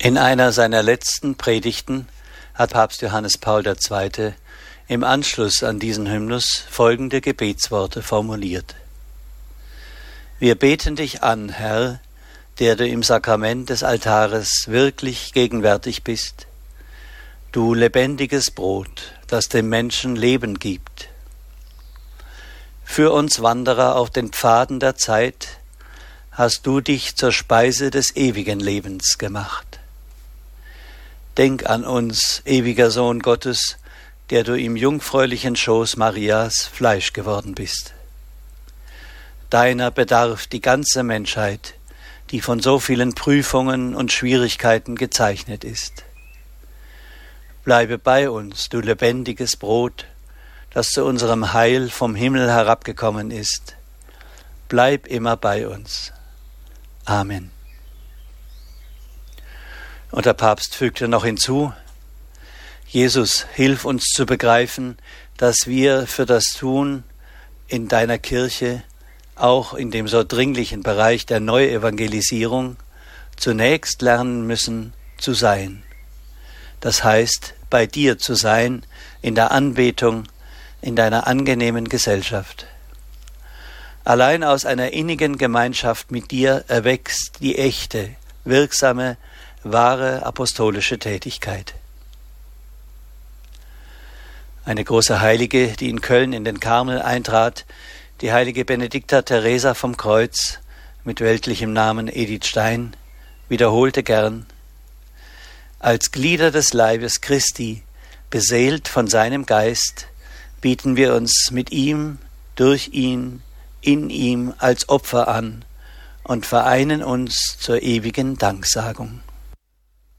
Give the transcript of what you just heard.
In einer seiner letzten Predigten hat Papst Johannes Paul II. Im Anschluss an diesen Hymnus folgende Gebetsworte formuliert. Wir beten dich an, Herr, der du im Sakrament des Altares wirklich gegenwärtig bist, du lebendiges Brot, das dem Menschen Leben gibt. Für uns Wanderer auf den Pfaden der Zeit hast du dich zur Speise des ewigen Lebens gemacht. Denk an uns, ewiger Sohn Gottes, der du im jungfräulichen Schoß Marias Fleisch geworden bist. Deiner bedarf die ganze Menschheit, die von so vielen Prüfungen und Schwierigkeiten gezeichnet ist. Bleibe bei uns, du lebendiges Brot, das zu unserem Heil vom Himmel herabgekommen ist. Bleib immer bei uns. Amen. Und der Papst fügte noch hinzu: Jesus, hilf uns zu begreifen, dass wir für das Tun in deiner Kirche, auch in dem so dringlichen Bereich der Neuevangelisierung, zunächst lernen müssen zu sein. Das heißt, bei dir zu sein, in der Anbetung, in deiner angenehmen Gesellschaft. Allein aus einer innigen Gemeinschaft mit dir erwächst die echte, wirksame, wahre apostolische Tätigkeit. Eine große Heilige, die in Köln in den Karmel eintrat, die heilige Benedikta Teresa vom Kreuz, mit weltlichem Namen Edith Stein, wiederholte gern: Als Glieder des Leibes Christi, beseelt von seinem Geist, bieten wir uns mit ihm, durch ihn, in ihm als Opfer an und vereinen uns zur ewigen Danksagung.